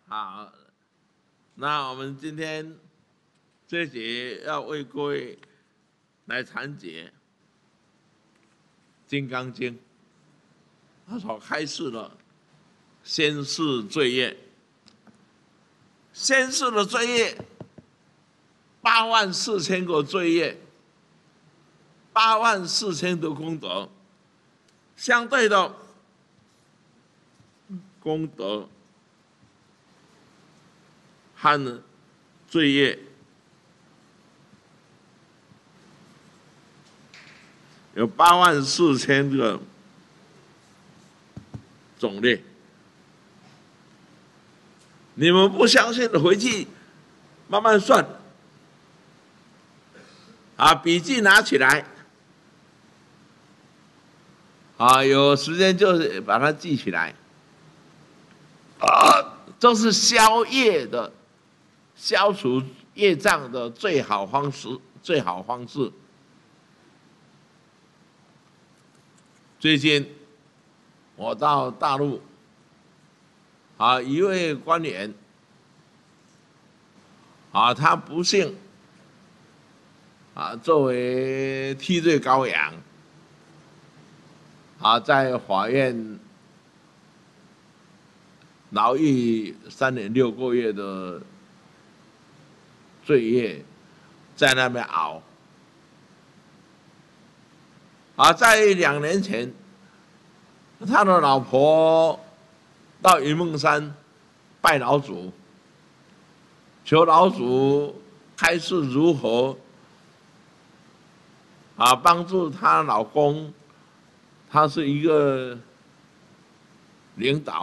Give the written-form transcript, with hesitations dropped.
好，那我们今天这节要为各位来谈解《金刚经》，它所开示的先世罪业，先世的罪业84000个罪业，84000的功德，相对的功德和罪业有84000个种类。你们不相信的，回去慢慢算。笔记拿起来。有时间就把它记起来。这是消业的、消除业障的最好方式。最近我到大陆，一位官员，他不幸作为替罪羔羊，在法院牢狱3年6个月的罪业，在那边熬。在2年前，他的老婆到云梦山拜老祖，求老祖开示如何帮助她老公，他是一个领导。